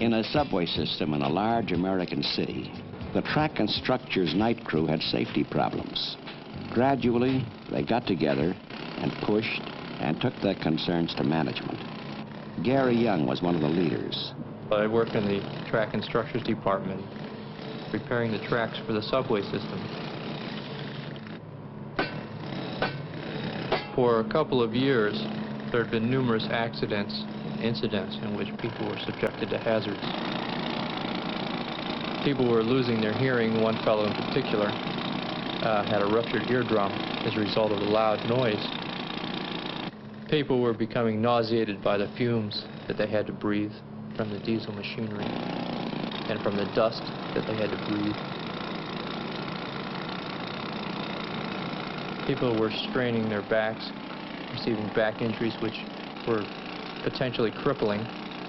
In a subway system in a large American city, the track and structures night crew had safety problems. Gradually, they got together and pushed and took their concerns to management. Gary Young was one of the leaders. I worked in the track and structures department, preparing the tracks for the subway system. For a couple of years, there had been numerous accidents, incidents in which people were subjected to hazards. People were losing their hearing. One fellow in particular had a ruptured eardrum as a result of the loud noise. People were becoming nauseated by the fumes that they had to breathe from the diesel machinery and from the dust that they had to breathe. People were straining their backs, receiving back injuries which were potentially crippling.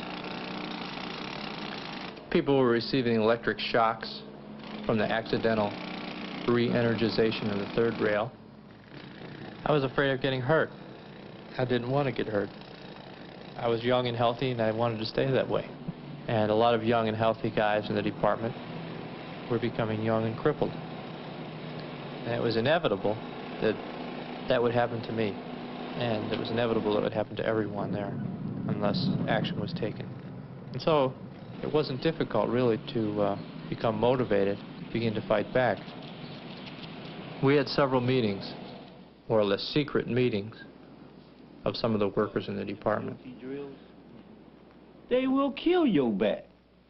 People were receiving electric shocks from the accidental re-energization of the third rail. I was afraid of getting hurt. I didn't want to get hurt. I was young and healthy, and I wanted to stay that way. And a lot of young and healthy guys in the department were becoming young and crippled. And it was inevitable that that would happen to me. And it was inevitable it would happen to everyone there unless action was taken. And so it wasn't difficult, really, to become motivated, begin to fight back. We had several meetings, more or less secret meetings, of some of the workers in the department. They will kill your back.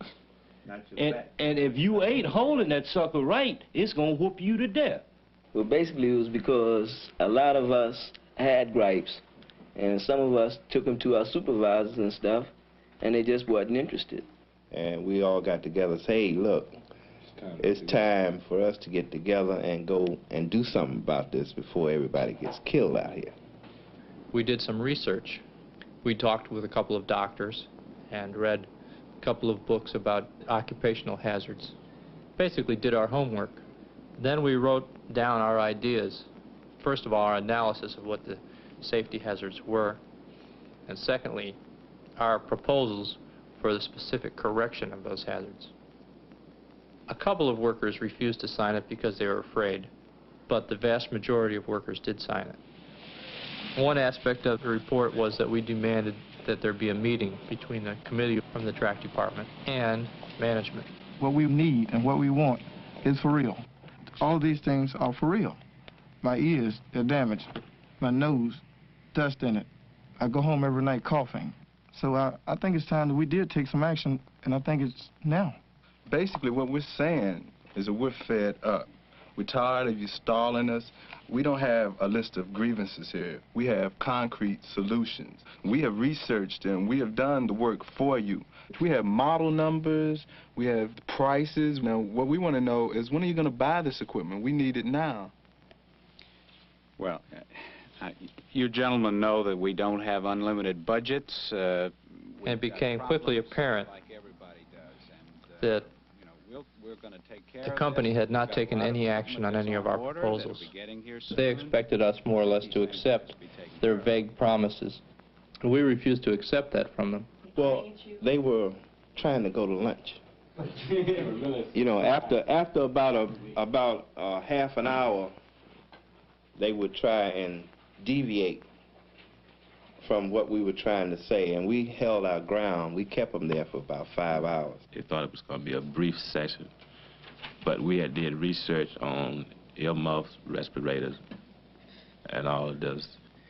And if you ain't holding that sucker right, it's gonna whoop you to death. Well, basically it was because a lot of us had gripes, and some of us took them to our supervisors and stuff, and they just wasn't interested. And we all got together and said, hey, look, it's time for us to get together and go and do something about this before everybody gets killed out here. We did some research. We talked with a couple of doctors and read a couple of books about occupational hazards. Basically did our homework. Then we wrote down our ideas. First of all, our analysis of what the safety hazards were, and secondly, our proposals for the specific correction of those hazards. A couple of workers refused to sign it because they were afraid, but the vast majority of workers did sign it. One aspect of the report was that we demanded that there be a meeting between the committee from the track department and management. What we need and what we want is for real. All these things are for real. My ears, they're damaged. My nose, dust in it. I go home every night coughing. So I think it's time that we did take some action, and I think it's now. Basically, what we're saying is that we're fed up. We're tired of you stalling us. We don't have a list of grievances here. We have concrete solutions. We have researched and we have done the work for you. We have model numbers. We have prices. Now, what we want to know is, when are you going to buy this equipment? We need it now. Well, you gentlemen know that we don't have unlimited budgets. It became quickly apparent that the company had not taken any action on any of our proposals. They expected us more or less to accept their vague promises. We refused to accept that from them. Well, they were trying to go to lunch. You know, after about half an hour, they would try and deviate from what we were trying to say, and we held our ground. We kept them there for about 5 hours. They thought it was going to be a brief session, but we had did research on earmuffs, respirators, and all of this,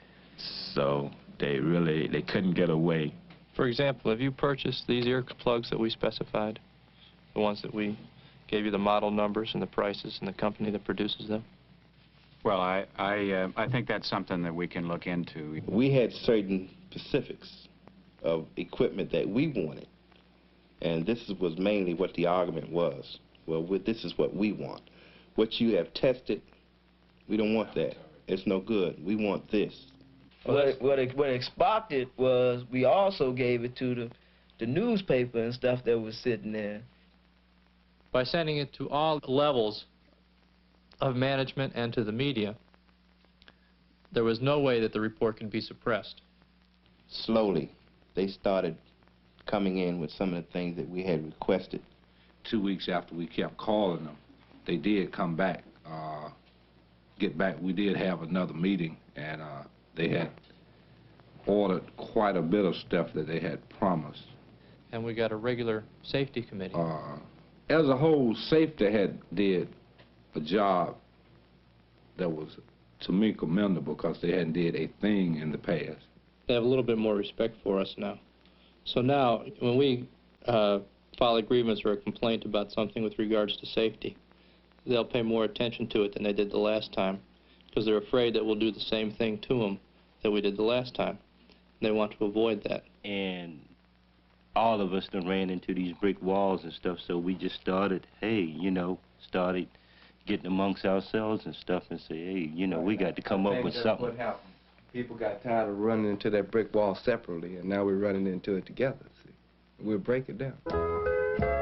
so they couldn't get away. For example, have you purchased these earplugs that we specified, the ones that we gave you the model numbers and the prices and the company that produces them? Well, I think that's something that we can look into. We had certain specifics of equipment that we wanted, and this was mainly what the argument was. Well, this is what we want. What you have tested, we don't want that. It's no good. We want this. What it sparked it was, we also gave it to the newspaper and stuff that was sitting there. By sending it to all levels of management and to the media, there was no way that the report could be suppressed. Slowly, they started coming in with some of the things that we had requested. 2 weeks after we kept calling them, they did come back, get back. We did have another meeting, and they had ordered quite a bit of stuff that they had promised. And we got a regular safety committee. As a whole, safety had did a job that was, to me, commendable, because they hadn't did a thing in the past. They have a little bit more respect for us now. So now, when we file a grievance or a complaint about something with regards to safety, they'll pay more attention to it than they did the last time, because they're afraid that we'll do the same thing to them that we did the last time. They want to avoid that. And all of us done ran into these brick walls and stuff, so we just started, hey, you know, started getting amongst ourselves and stuff and say, hey, you know, we got to come up with something. What happened. People got tired of running into that brick wall separately, and now we're running into it together. See, we'll break it down.